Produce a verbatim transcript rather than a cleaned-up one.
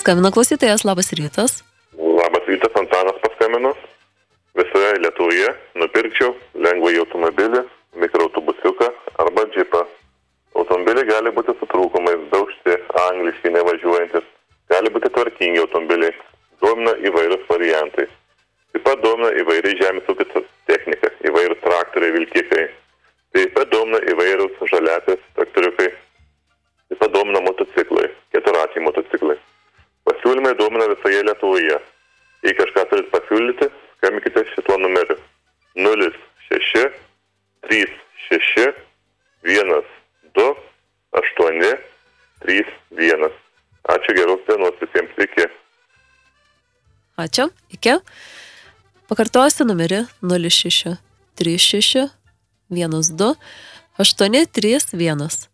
Skambina klausytojas, labas rytas. Labas rytas, Antanas paskambino. Visoje Lietuvoje nupirkčiau lengvąjį automobilį, mikroautobusiuką arba džipą. Automobiliai gali būti su trūkumais, daužti, angliškai nevažiuojantis, gali būti tvarkingi automobiliai, domina įvairius variantai. Taip pat domina įvairiai žemės ūkio technika, įvairūs traktoriai, vilkikai. Taip pat domina įvairūs žaliasis traktoriukai. Taip pat domina motociklai, keturračiai motociklai. Pasiūlymai domina visoje Lietuvoje. Jei kažką turit pasiūlyti, skambinkite šituo numeriu nulis šeši trys šeši vienas du aštuoni trys vienas. Ačiū, geros dienos visiems, iki. Ačiū, iki. Pakartosiu numerį nulis šeši trys šeši vienas du aštuoni trys vienas.